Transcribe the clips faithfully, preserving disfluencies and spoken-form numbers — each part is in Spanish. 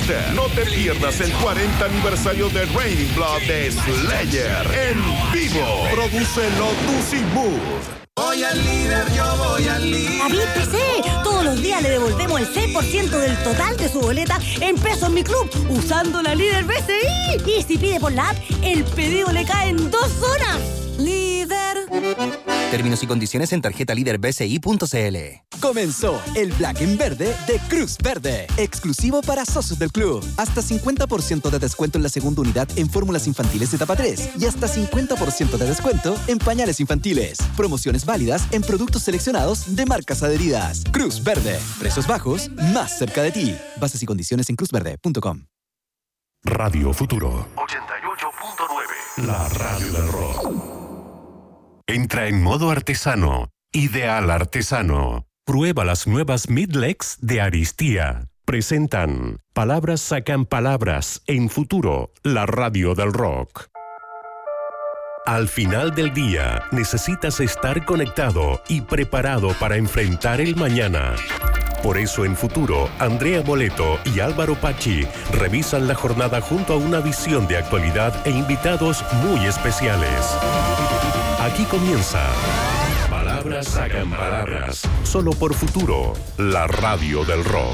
Twitter. No te pierdas el cuarenta aniversario de Raining Blood de Slayer en vivo. Produce Lotus y Mood. Voy al líder, yo voy al líder. David P C, todos los días le devolvemos el seis por ciento del total de su boleta en pesos mi club, usando la líder B C I. Y si pide por la app, el pedido le cae en dos horas. Líder. Términos y condiciones en tarjeta líder b c i punto c l. Comenzó el Black en Verde de Cruz Verde, exclusivo para socios del club. Hasta cincuenta por ciento de descuento en la segunda unidad en fórmulas infantiles etapa tres y hasta cincuenta por ciento de descuento en pañales infantiles. Promociones válidas en productos seleccionados de marcas adheridas. Cruz Verde, precios bajos, más cerca de ti. Bases y condiciones en cruz verde punto com. Radio Futuro ochenta y ocho punto nueve, la radio del rock. Entra en modo artesano. Ideal Artesano. Prueba las nuevas Midlex de Aristía. Presentan Palabras sacan palabras en Futuro, la radio del rock. Al final del día, necesitas estar conectado y preparado para enfrentar el mañana. Por eso en Futuro, Andrea Boleto y Álvaro Pachi revisan la jornada junto a una visión de actualidad e invitados muy especiales. Aquí comienza Palabras sacan palabras, solo por Futuro, la radio del rock.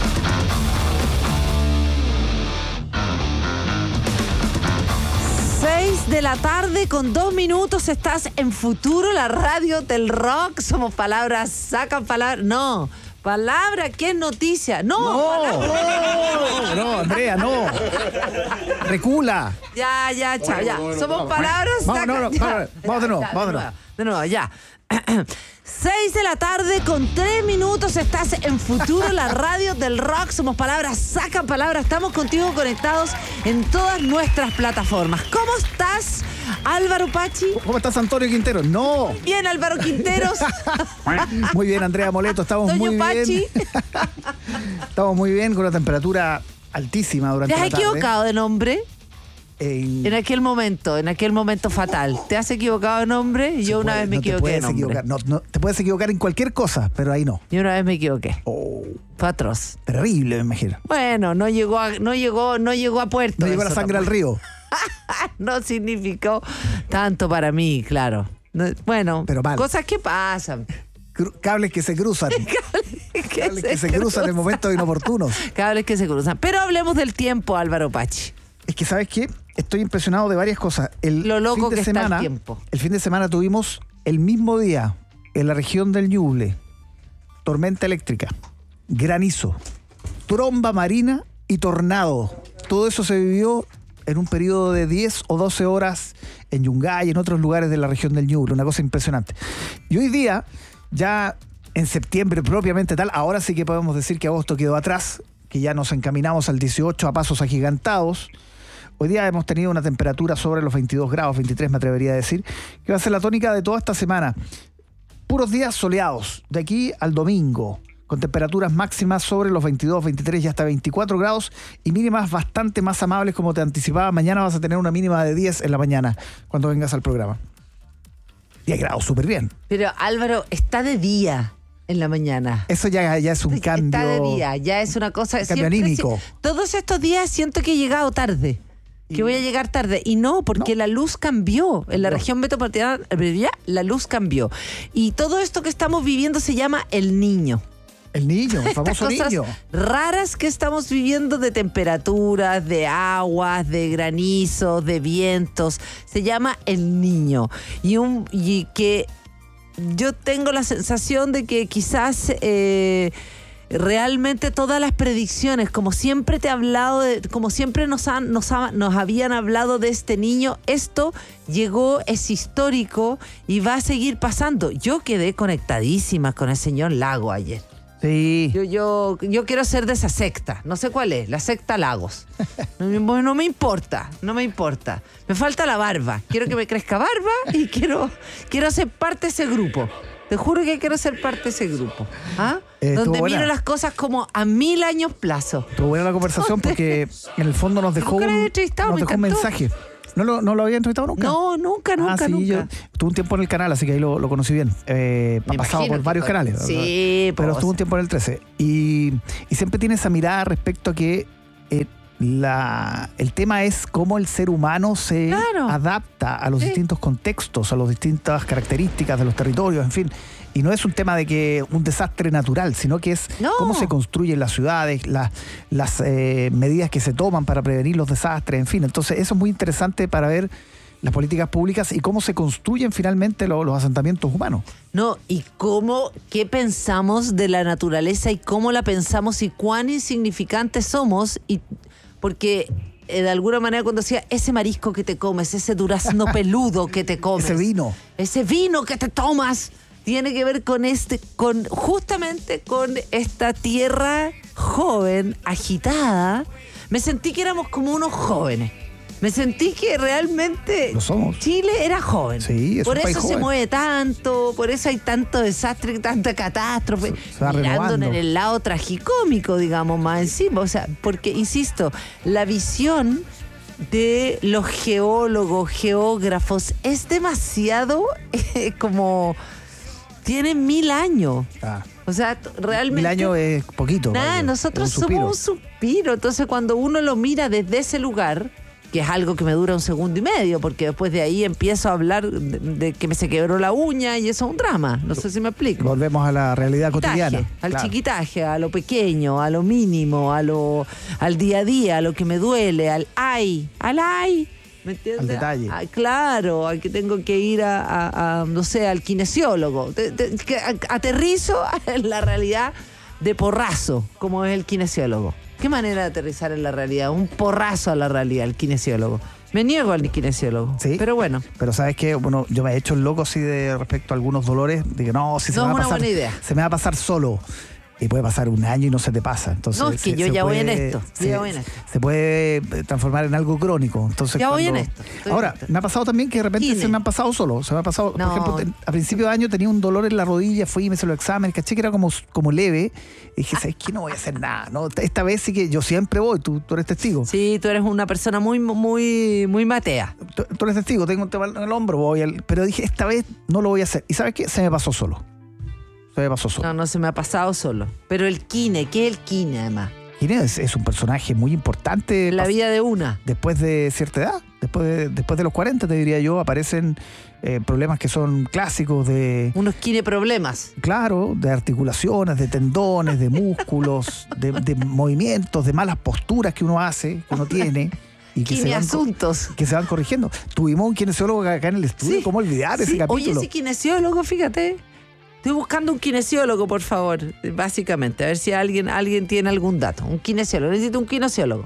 seis de la tarde con dos minutos, estás en Futuro, la radio del rock. Somos Palabras sacan palabras. No, palabra, ¿qué es noticia? No, no, no, no, Andrea, no. Recula. Ya, ya, chao, ya. Somos Palabras sacan. No, no, no, ya, vamos de nuevo, ya, vamos de de nuevo. nuevo, de nuevo, ya. seis de la tarde con tres minutos, estás en Futuro, la radio del rock. Somos Palabras sacan palabras. Estamos contigo conectados en todas nuestras plataformas. ¿Cómo estás, Álvaro Pachi? ¿Cómo estás, Antonio Quintero? No. Bien, Álvaro Quinteros. Muy bien, Andrea Moleto. Estamos Toño muy Pachi. bien. Estamos muy bien, con una temperatura altísima durante ¿Te has la tarde. equivocado de nombre? En... En aquel momento, en aquel momento fatal. ¿Te has equivocado de nombre? Y yo una puede, vez me no equivoqué de nombre. Equivocar. No, no, te puedes equivocar en cualquier cosa, pero ahí no. Y una vez me equivoqué. Oh, Fue atroz. terrible, me imagino. Bueno, no llegó a, no llegó, no llegó a puerto. No llegó la eso sangre tampoco. al río. No significó tanto para mí, claro. No, bueno, Pero mal. cosas que pasan. Cru- cables que se cruzan. Cables que, Cables se, que se cruzan en momentos inoportunos. Cables que se cruzan. Pero hablemos del tiempo, Álvaro Pachi. Es que, ¿sabes qué? Estoy impresionado de varias cosas. El Lo loco fin de que está semana, el tiempo. El fin de semana tuvimos el mismo día en la región del Ñuble tormenta eléctrica, granizo, tromba marina y tornado. Todo eso se vivió en un periodo de diez o doce horas en Yungay y en otros lugares de la región del Ñuble. Una cosa impresionante. Y hoy día, ya en septiembre propiamente tal, ahora sí que podemos decir que agosto quedó atrás, que ya nos encaminamos al dieciocho a pasos agigantados. Hoy día hemos tenido una temperatura sobre los veintidós grados, veintitrés me atrevería a decir, que va a ser la tónica de toda esta semana. Puros días soleados, de aquí al domingo, con temperaturas máximas sobre los veintidós, veintitrés y hasta veinticuatro grados y mínimas bastante más amables, como te anticipaba. Mañana vas a tener una mínima de diez en la mañana cuando vengas al programa. diez grados, súper bien. Pero Álvaro, está de día en la mañana. Eso ya, ya es un Está cambio. de día, ya es una cosa. Un cambio siempre anímico. si- todos estos días siento que he llegado tarde. Que voy a llegar tarde. Y no, porque No. la luz cambió. En la No. región metropolitana, la luz cambió. Y todo esto que estamos viviendo se llama el niño. El niño, el Estas famoso cosas niño. raras que estamos viviendo de temperaturas, de aguas, de granizos, de vientos, se llama el niño. Y, un, y que yo tengo la sensación de que quizás eh, realmente todas las predicciones, como siempre te he hablado, de, como siempre nos, han, nos, ha, nos habían hablado de este niño, esto llegó, es histórico y va a seguir pasando. Yo quedé conectadísima con el señor Lago ayer. Sí. Yo, yo, yo quiero ser de esa secta. No sé cuál es, la secta Lagos. No, me- no me importa, no me importa. Me falta la barba. Quiero que me crezca barba y quiero, quiero ser parte de ese grupo. Te juro que quiero ser parte de ese grupo. ¿Ah? Eh, estuvo Donde buena. miro las cosas como a mil años plazo. Estuvo buena la conversación porque en el fondo nos dejó Nunca lo un, había entrevistado, nos me dejó un encantó. mensaje. ¿No lo, ¿No lo había entrevistado nunca? No, nunca, nunca, ah, sí, nunca. yo tuve un tiempo en el canal, así que ahí lo, lo conocí bien. Eh, ha Me pasado imagino por que varios fue- canales. Sí, pero pues. estuvo un tiempo en el trece. Y, y siempre tiene esa mirada respecto a que eh, la, el tema es cómo el ser humano se Claro. adapta a los Sí. distintos contextos, a las distintas características de los territorios, en fin. Y no es un tema de que un desastre natural, sino que es No. cómo se construyen las ciudades, las, las eh, medidas que se toman para prevenir los desastres, en fin. Entonces eso es muy interesante para ver las políticas públicas y cómo se construyen finalmente lo- los asentamientos humanos. No, y cómo, qué pensamos de la naturaleza y cómo la pensamos y cuán insignificantes somos. Y porque eh, de alguna manera cuando decía ese marisco que te comes, ese durazno peludo que te comes, Ese vino. ese vino que te tomas, tiene que ver con este, con justamente con esta tierra joven, agitada. Me sentí que éramos como unos jóvenes. Me sentí que realmente Lo somos. Chile era joven. Sí, es por un país eso se joven. mueve tanto, por eso hay tanto desastre, tanta catástrofe, Se- se va mirando renovando. en el lado tragicómico, digamos, más encima. O sea, porque, insisto, la visión de los geólogos, geógrafos, es demasiado eh, como... Tienen mil años. Ah, O sea, t- realmente... mil años es poquito. Nada, vaya, nosotros es un suspiro. somos un suspiro. Entonces, cuando uno lo mira desde ese lugar, que es algo que me dura un segundo y medio, porque después de ahí empiezo a hablar de, de que me se quebró la uña y eso es un drama. No sé si me explico. Volvemos a la realidad Chiquitaje, cotidiana. al Claro. chiquitaje, a lo pequeño, a lo mínimo, a lo, al día a día, a lo que me duele, al ay, al ay. ¿Me entiendes? Al detalle. Ah, claro, al que tengo que ir a, a- a, no sé, al kinesiólogo. Te- te- que a- aterrizo en la realidad de porrazo, como es el kinesiólogo. ¿Qué manera de aterrizar en la realidad? Un porrazo a la realidad, el kinesiólogo. Me niego al kinesiólogo. Sí. Pero bueno, Pero sabes que, bueno, yo me he hecho el loco así de respecto a algunos dolores, de que no, si se No me es va a una pasar, buena idea. se me va a pasar solo. Y puede pasar un año y no se te pasa. Entonces, No, es que se- yo se ya voy en puede- esto, yo Se, ya voy en esto. se puede eh, transformar en algo crónico. Entonces, Ya voy cuando- en esto, estoy Ahora, en esto. me ha pasado también que de repente Gine. se me han pasado solo. Se me ha pasado, No. por ejemplo, ten- a principio de año tenía un dolor en la rodilla, fui y me hice los exámenes, caché que era como, como leve. Y dije, ¿sabes qué? No voy a hacer nada. ¿no? Esta vez sí que yo siempre voy, tú, tú eres testigo. sí, tú eres una persona muy, muy, muy matea. Tú, tú eres testigo, tengo un tema en el hombro, voy al- pero dije, esta vez no lo voy a hacer. ¿Y sabes qué? Se me pasó solo. Se me pasó solo. No, no se me ha pasado solo. Pero el kine, ¿qué es el kine además? Ginés es, es un personaje muy importante. En la pas- vida de una. Después de cierta edad, después de, después de los cuarenta, te diría yo, aparecen eh, problemas que son clásicos de, Unos kine problemas. claro, de articulaciones, de tendones, de músculos, de, de movimientos, de malas posturas que uno hace, que uno tiene. Y que se, Kine van, co- asuntos. que se van corrigiendo. Tuvimos un kinesiólogo acá en el estudio, Sí, ¿cómo olvidar ese Sí, oye, capítulo? ese kinesiólogo, fíjate. Estoy buscando un kinesiólogo, por favor, básicamente. A ver si alguien, alguien tiene algún dato. Un kinesiólogo. Necesito un kinesiólogo.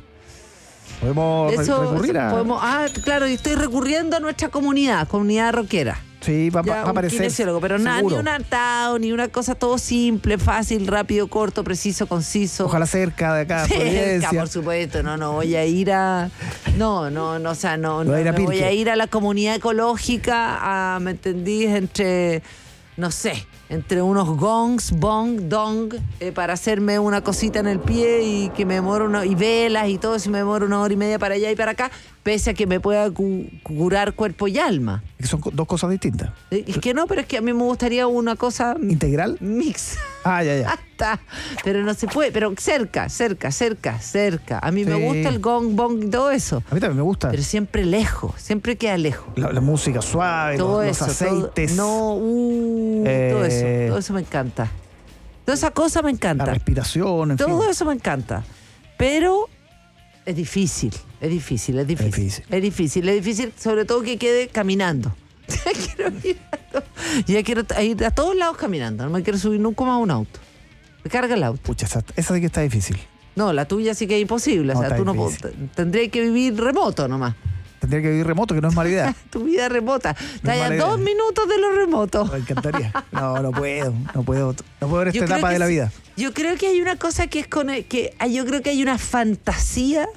Podemos re- Eso, recurrir a... podemos- ah, claro, y estoy recurriendo a nuestra comunidad, comunidad rockera. Sí, va, va- Ya, va a un aparecer. kinesiólogo, pero nada, ni seguro. un atado, ni una cosa todo simple, fácil, rápido, corto, preciso, conciso. Ojalá cerca de acá, Cerca, Providencia. por supuesto, no, no voy a ir a. No, no, no, o sea, no, No no va a ir a me voy Pirque. a ir a la comunidad ecológica, a, ¿me entendís? Entre, no sé, entre unos gongs, bong, dong, eh, para hacerme una cosita en el pie y que me demoro una, y velas y todo eso, y me demoro una hora y media para allá y para acá, pese a que me pueda cu- curar cuerpo y alma. Que son co- dos cosas distintas. Eh, Es que no, pero es que a mí me gustaría una cosa ¿Integral? mix. Ah, ya, ya. Hasta, pero no se puede, pero cerca, cerca, cerca, cerca. A mí me Sí. gusta el gong, bong y todo eso, A mí también me gusta. pero siempre lejos, siempre queda lejos. La, la música suave, Todo los, los eso, todo- aceites, no, uh, todo Eh, eso, todo eso me encanta. Toda esa cosa me la encanta. respiración, en Todo fin. eso me encanta. Pero es difícil, es difícil, es difícil. difícil. Es difícil, es difícil, sobre todo que quede caminando. quiero ir a to- ya quiero t- ir a todos lados caminando, no me quiero subir nunca más a un auto. Me carga el auto. Pucha, esa, esa sí que está difícil. No, la tuya sí que es imposible. No, o sea, está tú no difícil. po- tendrías que vivir remoto nomás. Tendría que vivir remoto, que no es mala idea. Tu vida remota. Estás a mala idea. dos minutos de lo remoto. Me encantaría. No, no puedo, no puedo. No puedo ver esta Yo creo etapa que de la sí. vida. Yo creo que hay una cosa que es con el- que ah, yo creo que hay una fantasía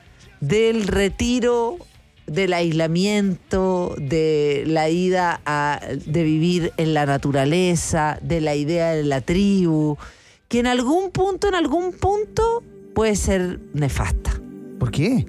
del retiro, del aislamiento, de la ida a de vivir en la naturaleza, de la idea de la tribu, que en algún punto, en algún punto puede ser nefasta. ¿Por qué?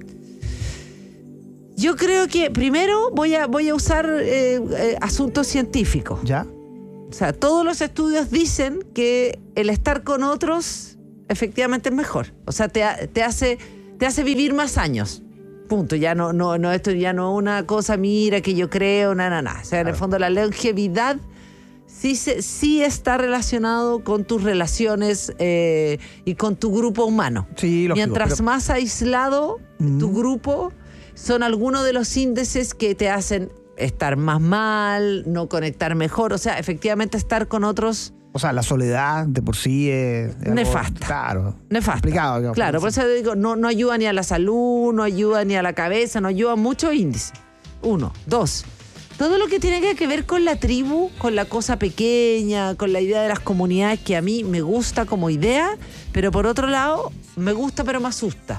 Yo creo que primero voy a voy a usar eh, eh, asuntos científicos. ¿Ya? O sea, todos los estudios dicen que el estar con otros efectivamente es mejor. O sea, te, ha- te hace te hace vivir más años. Punto. Ya no, no, no, esto ya no es una cosa, mira, que yo creo, nada, nada. O sea, en el fondo la longevidad sí, se, sí está relacionado con tus relaciones eh, y con tu grupo humano. Sí, lógico, Mientras pero... más aislado mm. tu grupo, son algunos de los índices que te hacen estar más mal, no conectar mejor, o sea, efectivamente estar con otros... O sea, la soledad de por sí es... es nefasta. Algo, claro. Nefasta. Complicado. Digamos, claro, por eso digo, no, no ayuda ni a la salud, no ayuda ni a la cabeza, no ayuda a muchos índices. Uno. Dos. Todo lo que tiene que ver con la tribu, con la cosa pequeña, con la idea de las comunidades, que a mí me gusta como idea, pero por otro lado, me gusta pero me asusta.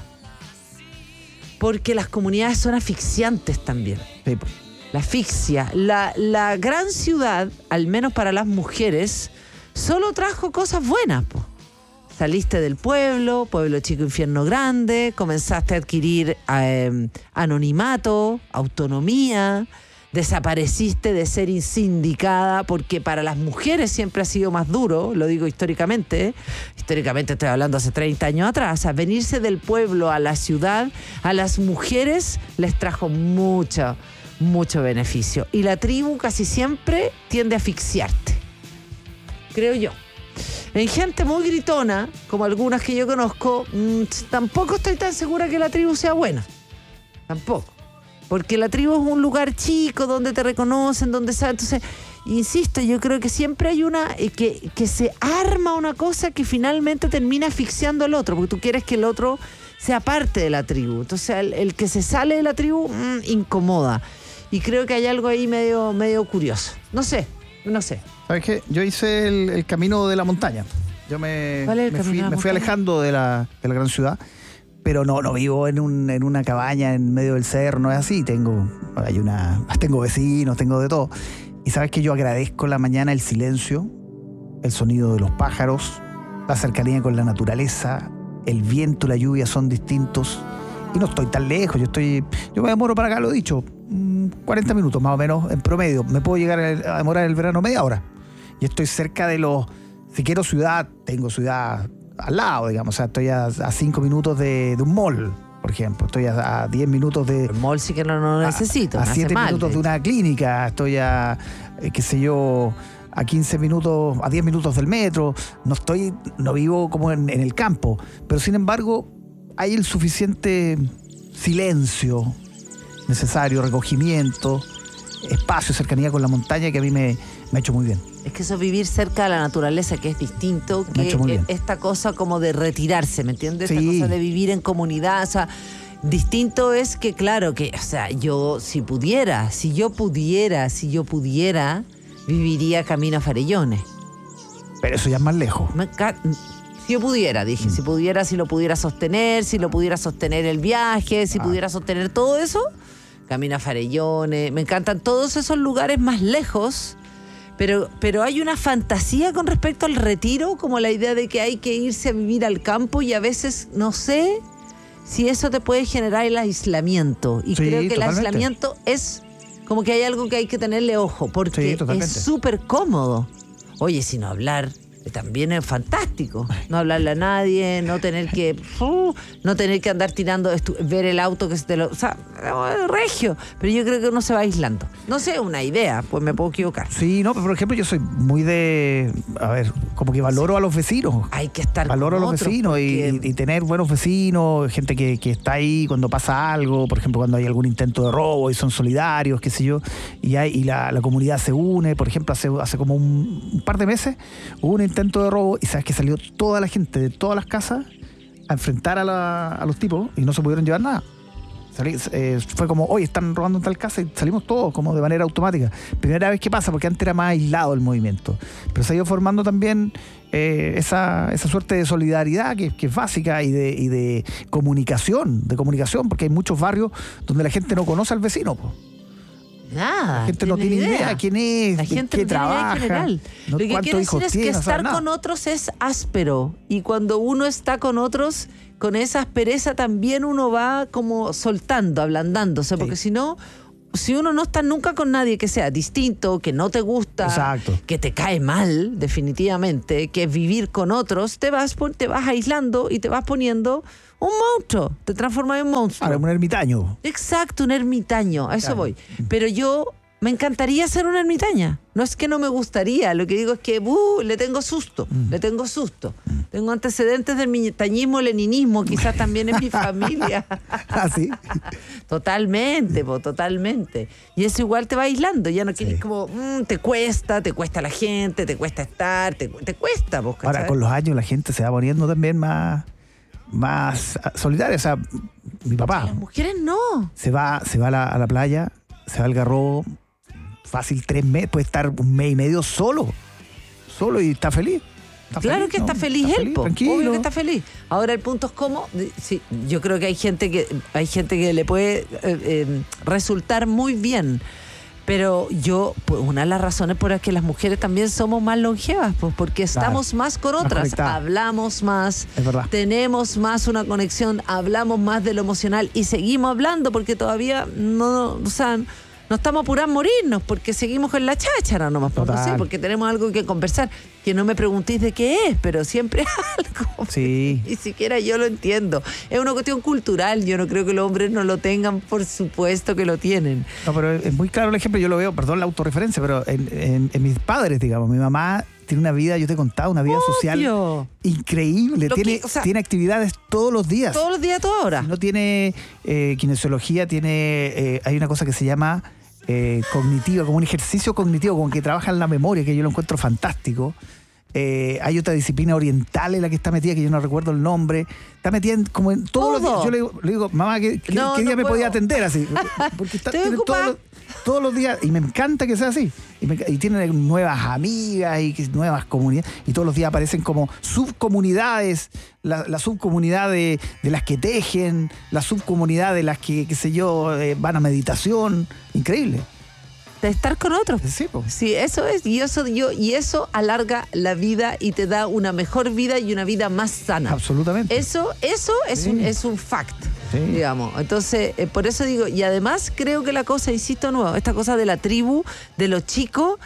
Porque las comunidades son asfixiantes también. Sí, pues. La asfixia. La, la gran ciudad, al menos para las mujeres, solo trajo cosas buenas, po. Saliste del pueblo, pueblo chico, infierno grande, comenzaste a adquirir eh, anonimato, autonomía, desapareciste de ser sindicada, porque para las mujeres siempre ha sido más duro, lo digo históricamente, históricamente estoy hablando hace treinta años atrás, o sea, venirse del pueblo a la ciudad, a las mujeres les trajo mucho, mucho beneficio. Y la tribu casi siempre tiende a asfixiarte, creo yo. En gente muy gritona, como algunas que yo conozco, mmm, tampoco estoy tan segura que la tribu sea buena. Tampoco. Porque la tribu es un lugar chico donde te reconocen, donde saben. Entonces, insisto, yo creo que siempre hay una eh, que, que se arma una cosa que finalmente termina asfixiando al otro, porque tú quieres que el otro sea parte de la tribu. Entonces, el, el que se sale de la tribu, mmm, incomoda. Y creo que hay algo ahí medio, medio curioso. No sé, no sé. ¿Sabes qué? Yo hice el, el camino de la montaña. Yo me, ¿Cuál es el me, camino fui, de la me fui montaña? alejando de la, de la gran ciudad, pero no, no vivo en, un, en una cabaña en medio del cerro, no es así. Tengo, hay una, tengo vecinos, tengo de todo. Y sabes que yo agradezco la mañana el silencio, el sonido de los pájaros, la cercanía con la naturaleza, el viento y la lluvia son distintos. Y no estoy tan lejos, yo estoy, yo me demoro para acá, lo he dicho, cuarenta minutos más o menos en promedio. Me puedo llegar a demorar el verano media hora. Y estoy cerca de los, si quiero ciudad, tengo ciudad al lado, digamos, o sea, estoy a, a cinco minutos de, de un mall, por ejemplo, estoy a, a diez minutos de... El mall sí que no lo necesito. A, a siete mal, minutos de, de una clínica, estoy a, eh, qué sé yo, a quince minutos, a diez minutos del metro, no estoy, no vivo como en, en el campo, pero sin embargo hay el suficiente silencio necesario, recogimiento, espacio, cercanía con la montaña que a mí me, me ha hecho muy bien. Es que eso es vivir cerca de la naturaleza, que es distinto Me ha hecho muy que bien. esta cosa como de retirarse, ¿me entiendes? Esta Sí. cosa de vivir en comunidad, o sea, distinto es que, claro, que, o sea, yo si pudiera, si yo pudiera, si yo pudiera, viviría camino a Farellones. Pero eso ya es más lejos. Me ca- Si yo pudiera, dije, si pudiera, si lo pudiera sostener, si lo pudiera sostener el viaje, si Ah. pudiera sostener todo eso, camino a Farellones, me encantan todos esos lugares más lejos, pero, pero hay una fantasía con respecto al retiro, como la idea de que hay que irse a vivir al campo, y a veces no sé si eso te puede generar el aislamiento. Y Sí, creo que el totalmente. aislamiento es como que hay algo que hay que tenerle ojo, porque Sí, totalmente. es súper cómodo. Oye, sin hablar, también es fantástico. No hablarle a nadie, no tener que uh, no tener que andar tirando, estu- ver el auto que se te lo... O sea, es regio. Pero yo creo que uno se va aislando. No sé, una idea, pues me puedo equivocar. Sí, no, pero por ejemplo yo soy muy de, a ver, como que valoro a los vecinos. Hay que estar Valoro a con los otros, vecinos y, porque- y tener buenos vecinos, gente que, que está ahí cuando pasa algo, por ejemplo, cuando hay algún intento de robo y son solidarios, qué sé yo, y, hay, y la, la comunidad se une. Por ejemplo, hace, hace como un, un par de meses hubo un intento de robo y sabes que salió toda la gente de todas las casas a enfrentar a, la- a los tipos y no se pudieron llevar nada. Salí- eh, fue como, oye, están robando en tal casa, y salimos todos como de manera automática. Primera vez que pasa, porque antes era más aislado el movimiento. Pero se ha ido formando también eh, esa, esa suerte de solidaridad que, que es básica y de, y de comunicación, de comunicación, porque hay muchos barrios donde la gente no conoce al vecino, po. Nada. La gente no tiene idea quién es, La de gente qué no tiene idea en trabaja, general. no- Lo que cuántos quiero hijos decir es tiene, que no sabe estar nada. con otros es áspero. Y cuando uno está con otros, con esa aspereza también uno va como soltando, ablandándose. Porque si no, si uno no está nunca con nadie que sea distinto, que no te gusta, Exacto. que te cae mal, definitivamente, que vivir con otros, te vas, pon- te vas aislando y te vas poniendo un monstruo, te transformas en un monstruo. Ahora, un ermitaño. Exacto, un ermitaño, a eso Claro. voy. Pero yo me encantaría ser una ermitaña. No es que no me gustaría, lo que digo es que uh, le tengo susto, Mm. le tengo susto. Tengo antecedentes del ermitañismo, leninismo, quizás también en mi familia. ¿Ah, sí? Totalmente, po, totalmente. Y eso igual te va aislando, ya no quieres Sí. como, mm, te cuesta, te cuesta la gente, te cuesta estar, te, te cuesta, vos, ¿cachai? Ahora, con los años la gente se va poniendo también más, más solidaria. O sea, mi papá Las mujeres no. se va, se va a la, a la playa, se va al Garrobo, fácil tres meses, puede estar un mes y medio solo. Solo y está feliz. Está Claro feliz, que ¿no? está feliz él, po. tranquilo. Obvio que está feliz. Ahora el punto es cómo, sí, yo creo que hay gente que hay gente que le puede eh, eh, resultar muy bien, pero yo, pues, una de las razones por las que las mujeres también somos más longevas, pues porque estamos más con más otras, conectadas. hablamos más, Es verdad. tenemos más una conexión, hablamos más de lo emocional y seguimos hablando porque todavía no, o sea, no estamos apurados a morirnos porque seguimos con la cháchara nomás, pues, no Total. sé, porque tenemos algo que conversar, que no me preguntéis de qué es, pero siempre algo. Sí. Ni siquiera yo lo entiendo. Es una cuestión cultural, yo no creo que los hombres no lo tengan, por supuesto que lo tienen. No, pero es muy claro el ejemplo, yo lo veo, perdón la autorreferencia, pero en, en- en mis padres, digamos, mi mamá tiene una vida, yo te he contado, una vida social Obvio. increíble. Lo que- Tiene, o sea, tiene actividades todos los días. Todos los días, a toda hora. Si no tiene eh, kinesiología, tiene eh, hay una cosa que se llama eh, cognitiva, como un ejercicio cognitivo, como que trabaja en la memoria, que yo lo encuentro fantástico. Eh, hay otra disciplina oriental en la que está metida, que yo no recuerdo el nombre. Está metida en, como en todos los Todo. días. Yo le digo, le digo, mamá, ¿qué, qué- No, qué día no me puedo. podía atender así? Porque está, Estoy tiene todos ocupada. los, todos los días, y me encanta que sea así. Y, me- y tiene nuevas amigas y que- nuevas comunidades, y todos los días aparecen como subcomunidades, la, la subcomunidad de, de las que tejen, la subcomunidad de las que, qué sé yo, eh, van a meditación. Increíble. De estar con otros. Sí, po. Sí, eso es, y eso, yo, y eso alarga la vida y te da una mejor vida y una vida más sana. Absolutamente. Eso, eso es, Sí. un, es un fact, Sí. digamos. Entonces, eh, por eso digo, y además creo que la cosa, insisto nuevo, esta cosa de la tribu, de los chicos,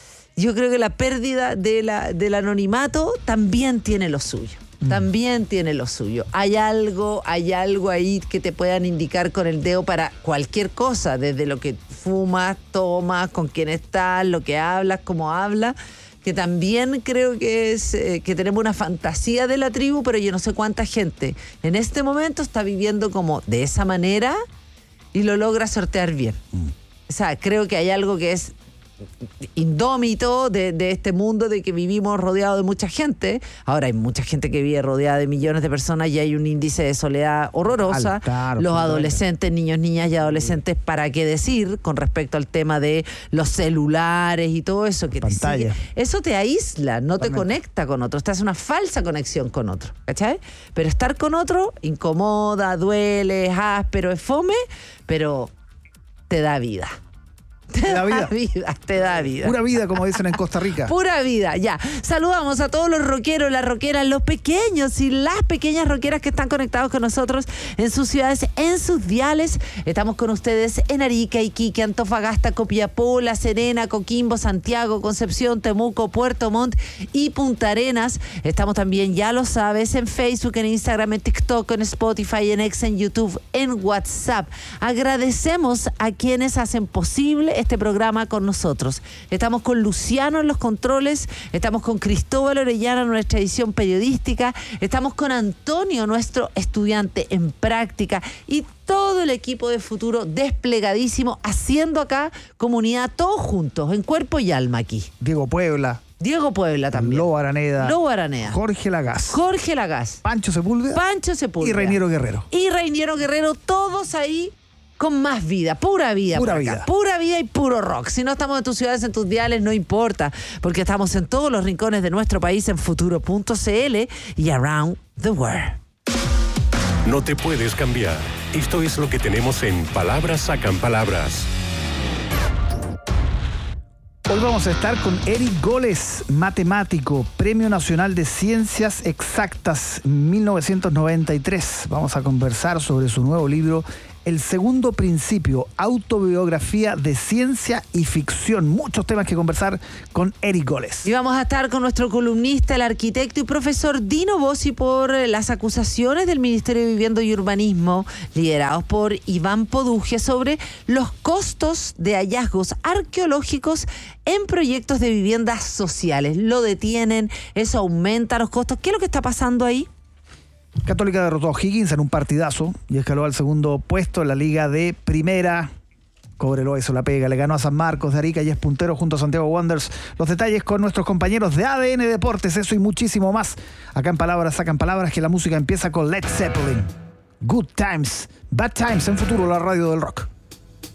yo creo que la pérdida de la, del anonimato también tiene lo suyo. También tiene lo suyo. Hay algo, hay algo ahí que te puedan indicar con el dedo para cualquier cosa, desde lo que fumas, tomas, con quién estás, lo que hablas, cómo hablas, que también creo que es eh, que tenemos una fantasía de la tribu, pero yo no sé cuánta gente en este momento está viviendo como de esa manera y lo logra sortear bien. O sea, creo que hay algo que es indómito de, de este mundo de que vivimos rodeados de mucha gente. Ahora hay mucha gente que vive rodeada de millones de personas y hay un índice de soledad horrorosa. Claro, claro, los absolutamente. adolescentes, niños, niñas y adolescentes, ¿para qué decir? Con respecto al tema de los celulares y todo eso que te Pantalla. sigue. Eso te aísla, no te Totalmente. conecta con otros, te hace una falsa conexión con otro, ¿cachai? Pero estar con otro incomoda, duele, es áspero, es fome, pero te da vida. Te da vida. te da vida. Pura vida, como dicen en Costa Rica. Pura vida, ya. Saludamos a todos los rockeros, las rockeras, los pequeños y las pequeñas rockeras que están conectados con nosotros en sus ciudades, en sus diales. Estamos con ustedes en Arica, Iquique, Antofagasta, Copiapó, La Serena, Coquimbo, Santiago, Concepción, Temuco, Puerto Montt y Punta Arenas. Estamos también, ya lo sabes, en Facebook, en Instagram, en TikTok, en Spotify, en X, en YouTube, en WhatsApp. Agradecemos a quienes hacen posible este programa con nosotros. Estamos con Luciano en los controles, estamos con Cristóbal Orellana en nuestra edición periodística, estamos con Antonio, nuestro estudiante en práctica, y todo el equipo de Futuro desplegadísimo, haciendo acá comunidad todos juntos, en cuerpo y alma aquí. Diego Puebla, Diego Puebla también. Lobo Araneda, Lobo Araneda. Jorge Lagas, Jorge Lagas. Pancho Sepúlveda Pancho Sepúlveda. y Reiniero Guerrero. Y Reiniero Guerrero, todos ahí con más vida, pura vida. Pura por acá. vida. Pura vida y puro rock. Si no estamos en tus ciudades, en tus diales, no importa, porque estamos en todos los rincones de nuestro país en futuro punto c l y around the world. No te puedes cambiar. Esto es lo que tenemos en Palabras Sacan Palabras. Hoy vamos a estar con Eric Goles, matemático, Premio Nacional de Ciencias Exactas mil novecientos noventa y tres. Vamos a conversar sobre su nuevo libro El segundo principio, autobiografía de ciencia y ficción. Muchos temas que conversar con Eric Goles. Y vamos a estar con nuestro columnista, el arquitecto y profesor Dino Bossi, por las acusaciones del Ministerio de Vivienda y Urbanismo, liderados por Iván Podugia, sobre los costos de hallazgos arqueológicos en proyectos de viviendas sociales. Lo detienen, eso aumenta los costos. ¿Qué es lo que está pasando ahí? Católica derrotó a O'Higgins en un partidazo y escaló al segundo puesto en la Liga de Primera. Cobreloa hizo la pega, le ganó a San Marcos de Arica y es puntero junto a Santiago Wanderers. Los detalles con nuestros compañeros de A D N Deportes, eso y muchísimo más. Acá en Palabras Sacan Palabras, que la música empieza con Led Zeppelin. Good Times, Bad Times en Futuro, la radio del rock.